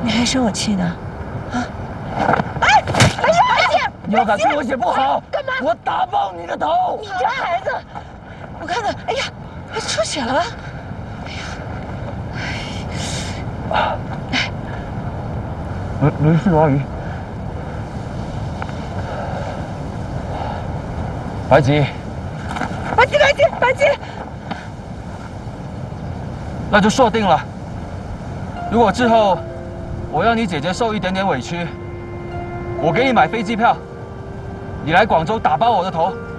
你还生我气呢？啊！ 哎，白姐， 你要敢出我血不好！ 干嘛？ 我打爆你的头！ 你这孩子，我看看，哎呀，还出血了！哎呀， 没事，阿姨。白吉， 白姐， 那就说定了。如果之后我让你姐姐受一点点委屈，我给你买飞机票，你来广州打爆我的头。